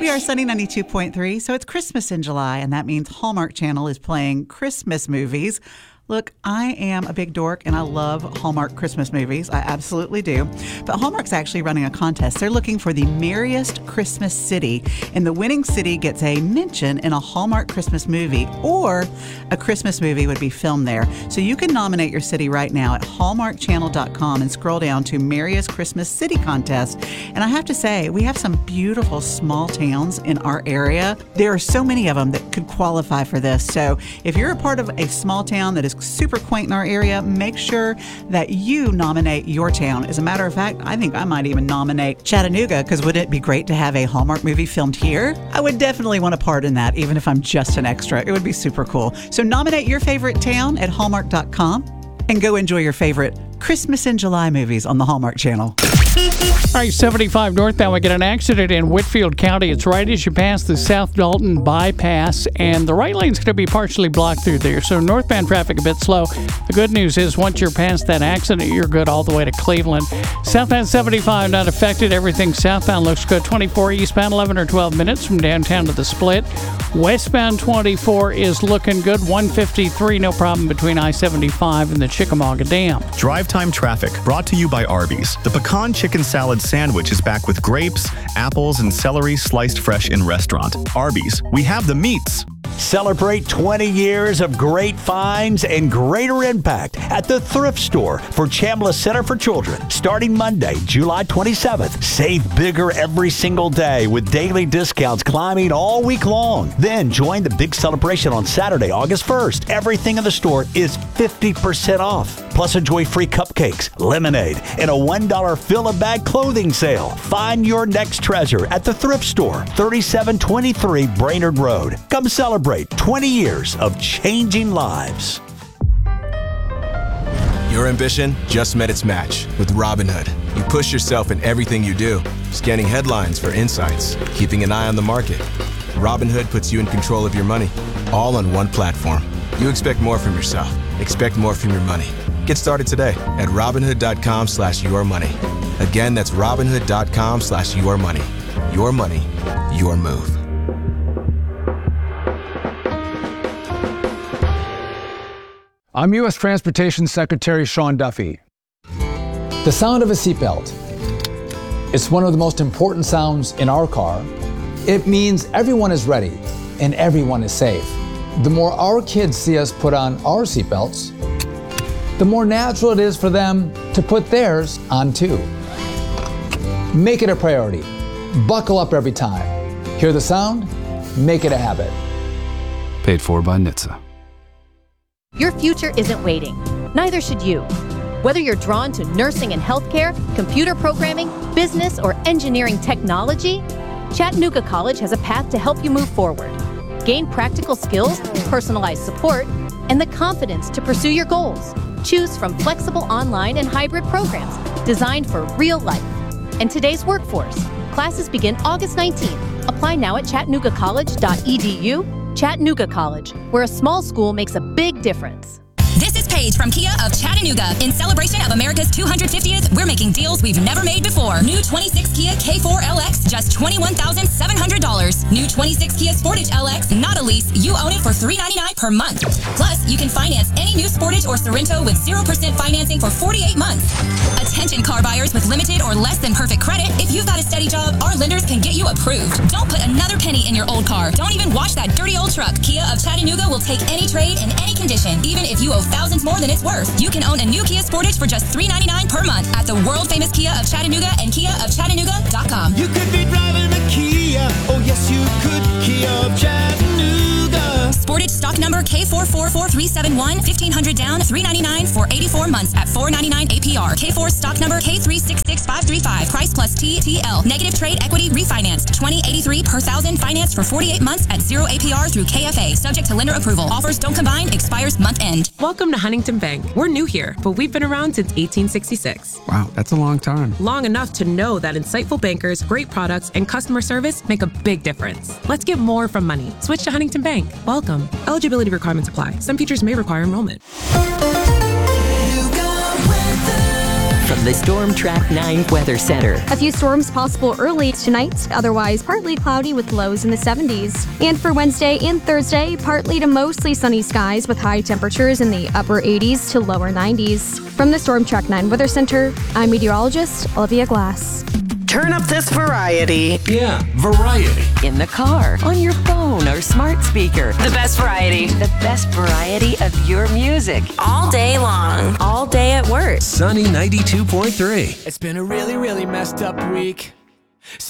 KBR Sunny 92.3. So it's Christmas in July, and that means Hallmark Channel is playing Christmas movies. Look, I am a big dork and I love Hallmark Christmas movies. I absolutely do. But Hallmark's actually running a contest. They're looking for the merriest Christmas city, and the winning city gets a mention in a Hallmark Christmas movie, or a Christmas movie would be filmed there. So you can nominate your city right now at hallmarkchannel.com and scroll down to Merriest Christmas City Contest. And I have to say, we have some beautiful small towns in our area. There are so many of them that could qualify for this. So if you're a part of a small town that is super quaint in our area, make sure that you nominate your town. As a matter of fact, I think I might even nominate Chattanooga, because wouldn't it be great to have a Hallmark movie filmed here? I would definitely want a part in that, even if I'm just an extra. It would be super cool. So nominate your favorite town at hallmark.com and go enjoy your favorite Christmas in July movies on the Hallmark Channel. All right, 75 northbound, we get an accident in Whitfield County. It's right as you pass the South Dalton bypass, and the right lane's going to be partially blocked through there, so northbound traffic a bit slow. The good news is once you're past that accident, you're good all the way to Cleveland. Southbound 75 not affected. Everything southbound looks good. 24 eastbound, 11 or 12 minutes from downtown to the split. Westbound 24 is looking good. 153, no problem between I-75 and the Chickamauga Dam. Drive time traffic brought to you by Arby's. The pecan chicken salad sandwich is back with grapes, apples, and celery sliced fresh in restaurant. Arby's, we have the meats. Celebrate 20 years of great finds and greater impact at the Thrift Store for Chambliss Center for Children. Starting Monday, July 27th. Save bigger every single day with daily discounts climbing all week long. Then join the big celebration on Saturday, August 1st. Everything in the store is 50% off. Plus enjoy free cupcakes, lemonade, and a $1 fill-a-bag clothing sale. Find your next treasure at the Thrift Store, 3723 Brainerd Road. Come celebrate 20 years of changing lives. Your ambition just met its match with Robinhood. You push yourself in everything you do, scanning headlines for insights, keeping an eye on the market. Robinhood puts you in control of your money, all on one platform. You expect more from yourself. Expect more from your money. Get started today at Robinhood.com/yourmoney. Again, that's Robinhood.com/yourmoney. Your money, your move. I'm U.S. Transportation Secretary Sean Duffy. The sound of a seatbelt. It's one of the most important sounds in our car. It means everyone is ready and everyone is safe. The more our kids see us put on our seatbelts, the more natural it is for them to put theirs on too. Make it a priority. Buckle up every time. Hear the sound? Make it a habit. Paid for by NHTSA. Your future isn't waiting. Neither should you. Whether you're drawn to nursing and healthcare, computer programming, business, or engineering technology, Chattanooga College has a path to help you move forward. Gain practical skills, personalized support, and the confidence to pursue your goals. Choose from flexible online and hybrid programs designed for real life and today's workforce. Classes begin August 19th. Apply now at chattanoogacollege.edu. Chattanooga College, where a small school makes a big difference. This is Paige from Kia of Chattanooga. In celebration of America's 250th, we're making deals we've never made before. New 26 Kia K4 LX, just $21,700. New 26 Kia Sportage LX, not a lease. You own it for $399 per month. Plus, you can finance any new Sportage or Sorento with 0% financing for 48 months. Attention car buyers with limited or less than perfect credit. If you've got a steady job, our lenders can get you approved. Don't put another penny in your old car. Don't even wash that dirty old truck. Kia of Chattanooga will take any trade in any condition, even if you owe thousands more than it's worth. You can own a new Kia Sportage for just $399 per month at the world-famous Kia of Chattanooga and KiaofChattanooga.com. You could be driving a Kia. Oh, yes, you could. Kia of Chattanooga. Sportage stock number K444371, $1,500 down, $399 for 84 months at $499 APR. K4 stock number K366535, price plus TTL. Negative trade equity refinanced, $2083 per thousand, financed for 48 months at 0 APR through KFA. Subject to lender approval. Offers don't combine, expires month end. Welcome to Huntington Bank. We're new here, but we've been around since 1866. Wow, that's a long time. Long enough to know that insightful bankers, great products, and customer service make a big difference. Let's get more from money. Switch to Huntington Bank. Welcome. Eligibility requirements apply. Some features may require enrollment. From of the Storm Track 9 Weather Center. A few storms possible early tonight, otherwise partly cloudy with lows in the 70s. And for Wednesday and Thursday, partly to mostly sunny skies with high temperatures in the upper 80s to lower 90s. From the Storm Track 9 Weather Center, I'm meteorologist Olivia Glass. Turn up this variety. Yeah, variety. In the car, on your phone or smart speaker. The best variety. The best variety of your music. All day long. All day at work. Sunny 92.3. It's been a really, really messed up week.